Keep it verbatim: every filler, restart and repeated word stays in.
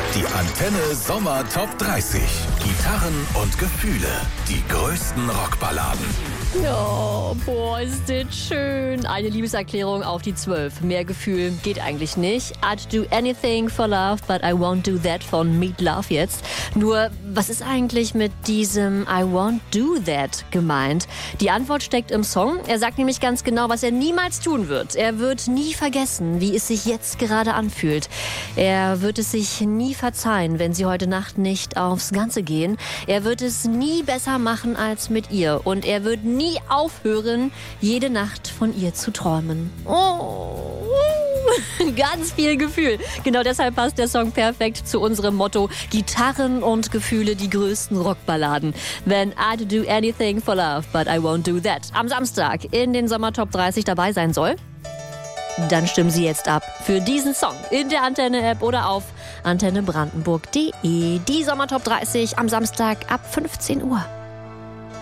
Die Antenne Sommer Top dreißig. Gitarren und Gefühle. Die größten Rockballaden. Oh, boah, ist das schön. Eine Liebeserklärung auf die zwölf. Mehr Gefühl geht eigentlich nicht. I'd do anything for love, but I won't do that von Meat Love jetzt. Nur, was ist eigentlich mit diesem I won't do that gemeint? Die Antwort steckt im Song. Er sagt nämlich ganz genau, was er niemals tun wird. Er wird nie vergessen, wie es sich jetzt gerade anfühlt. Er wird es sich nie verzeihen, wenn sie heute Nacht nicht aufs Ganze gehen. Er wird es nie besser machen als mit ihr. Und er wird nie aufhören, jede Nacht von ihr zu träumen. Oh, ganz viel Gefühl. Genau deshalb passt der Song perfekt zu unserem Motto: Gitarren und Gefühle, die größten Rockballaden. Wenn I'd do anything for love, but I won't do that am Samstag in den Sommer Top dreißig dabei sein soll, dann stimmen Sie jetzt ab für diesen Song in der Antenne-App oder auf antenne brandenburg punkt de. Die Sommer Top dreißig am Samstag ab fünfzehn Uhr.